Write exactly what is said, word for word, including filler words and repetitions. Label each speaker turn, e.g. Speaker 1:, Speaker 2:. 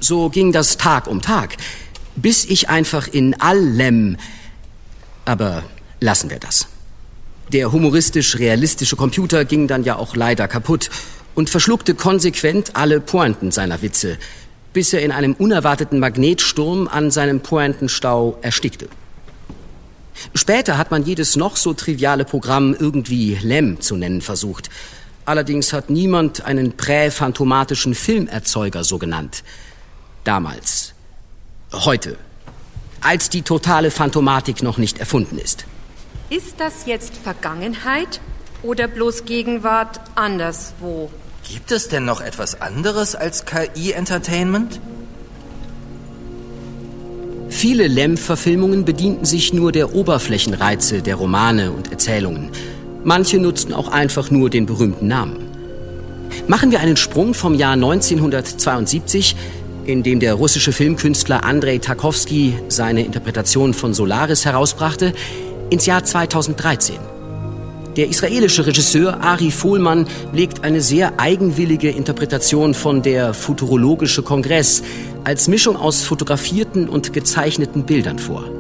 Speaker 1: So ging das Tag um Tag, bis ich einfach in allem... Aber lassen wir das. Der humoristisch-realistische Computer ging dann ja auch leider kaputt und verschluckte konsequent alle Pointen seiner Witze, bis er in einem unerwarteten Magnetsturm an seinem Pointenstau erstickte. Später hat man jedes noch so triviale Programm irgendwie Lem zu nennen versucht. Allerdings hat niemand einen präphantomatischen Filmerzeuger so genannt. Damals. Heute. Als die totale Phantomatik noch nicht erfunden ist.
Speaker 2: Ist das jetzt Vergangenheit oder bloß Gegenwart anderswo?
Speaker 3: Gibt es denn noch etwas anderes als K I-Entertainment?
Speaker 1: Viele Lem-Verfilmungen bedienten sich nur der Oberflächenreize der Romane und Erzählungen. Manche nutzten auch einfach nur den berühmten Namen. Machen wir einen Sprung vom Jahr neunzehnhundertzweiundsiebzig, in dem der russische Filmkünstler Andrei Tarkovsky seine Interpretation von Solaris herausbrachte, ins Jahr zweitausenddreizehn. Der israelische Regisseur Ari Folman legt eine sehr eigenwillige Interpretation von Der Futurologische Kongress als Mischung aus fotografierten und gezeichneten Bildern vor.